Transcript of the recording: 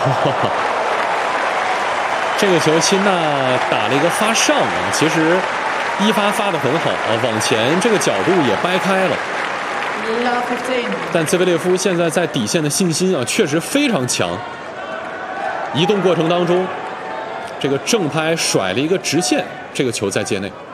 这个球辛纳打了一个发上啊，其实一发发得很好啊，往前这个角度也掰开了。但兹维列夫现在在底线的信心啊，确实非常强。移动过程当中，这个正拍甩了一个直线，这个球在界内。